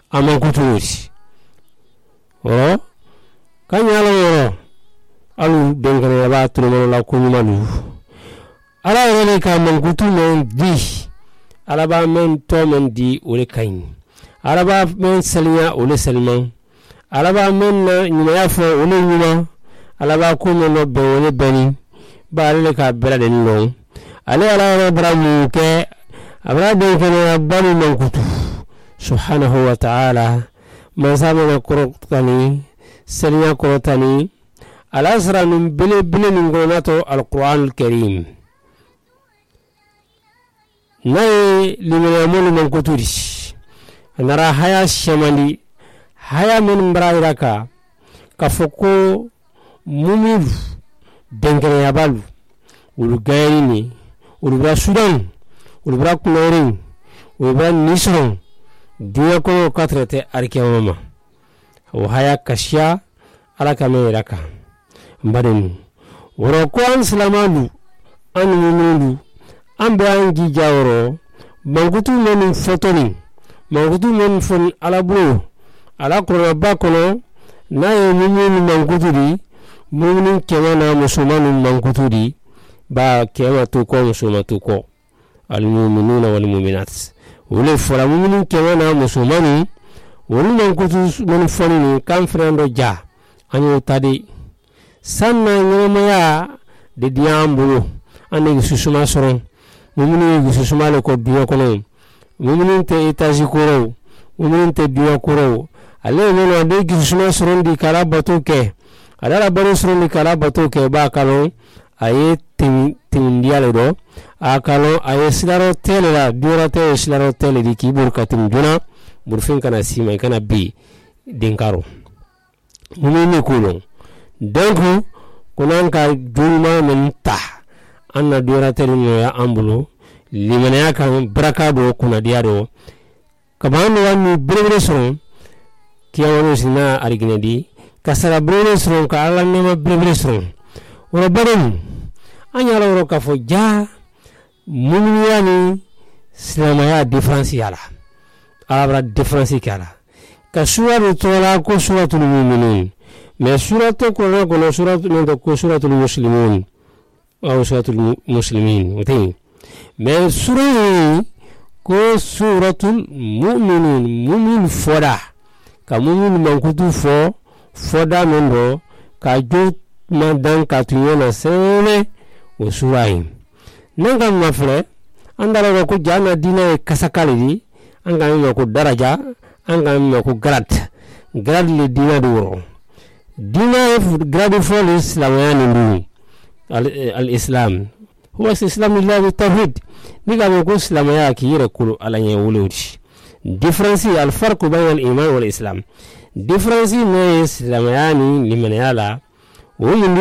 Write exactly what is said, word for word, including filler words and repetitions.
amankututi oro kanyala oro alu dengane ba tuno la kunyumalu ala wele ka mankutu men di ala ba men to men di ole kain ala ba men saliya ole salman ala ba men na nyuma ya fo ole nyuma ala ba ko men no be ole beni ba ale ka bela den no ale ala bara mu ke abra de kana bani mankutu subhanahu wa ta'ala mazama korotani saliya korotani ala sara num bele bele ngonato alquran alkarim nay limana mon mankuturi nara haya shamali haya men mbrairaka kafoko mumilu dengere yabalu ulugayni ulubra sudan ulubra kunorin ulubra nisron diya ko katrete arkewama o haya kashya ala kameraka mbadenu woro ko an salamalu an mumulu an bayan gijawro mangutu men fotoni mangutu men fon ala bro ala ko bakono na ye mumulu mangutu di mumulu kemana musumanu mangutu di ba kema to ko musuma to ko al mu'minuna wal mu'minat wole fora mumulu kemana musumanu wolu mangutu men foni kan frendo ja anyo tadi sanna nyomaya de diambulo ane susuma soron mumini susuma le ko biyo kono mumini te etaji koro mumini te biyo koro ale no de susuma soron di kala batoke ala baro soron di kala batoke ba kalo aye tin tin diale do akalo aye silaro tele la biorate silaro tele di kibur katim juna burfin kana sima kana bi dinkaro mumini kulo donc kunanka julma men ta anna duratel no ya ambulo limana ya kan braka do kuna diado kabano wani brebre son kiyawo sina arignedi kasara brebre son ka ala nema brebre son wala barum anya la ka fo ja mumiyani silama ya differentiala abra differenti kala ka suwaru tola ko suratul mu'minun mais suratul qur'an ko suratul non ko suratul muslimun aw suratul muslimin otin mais sura ko suratul mu'minun mu'min foda ka mu'min mankutu fo foda mendo ka jo mandan ka tuyona sene o surain nanga mafre andara ko jana dina kasakali anga ko daraja anga ko grad grad le dina duro dina grad for l'islam yani al-islam huwa islam lillahi tawhid niga ko islam ya kire kulu ala nyewuludi difference al farq bayna al iman wal islam difference ne islam yani liman yala